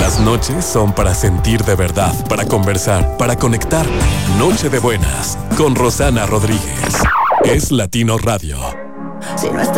Las noches son para sentir de verdad, para conversar, para conectar. Noche de buenas con Rosana Rodríguez. Es Latino Radio. Si no estás